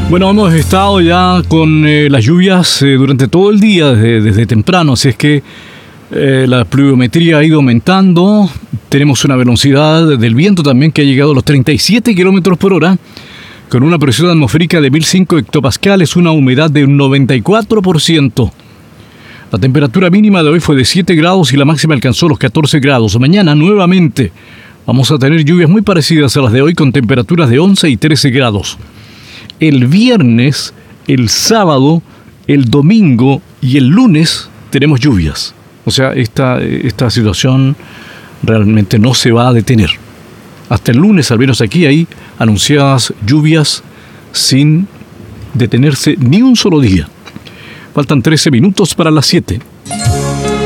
Bueno, hemos estado ya con las lluvias durante todo el día, desde temprano, así es que la pluviometría ha ido aumentando. Tenemos una velocidad del viento también que ha llegado a los 37 kilómetros por hora, con una presión atmosférica de 1005 hectopascales, una humedad de un 94%. La temperatura mínima de hoy fue de 7 grados y la máxima alcanzó los 14 grados. Mañana nuevamente vamos a tener lluvias muy parecidas a las de hoy, con temperaturas de 11 y 13 grados. El viernes, el sábado, el domingo y el lunes tenemos lluvias. O sea, esta situación realmente no se va a detener. Hasta el lunes, al menos aquí, hay anunciadas lluvias sin detenerse ni un solo día. Faltan 13 minutos para las 7.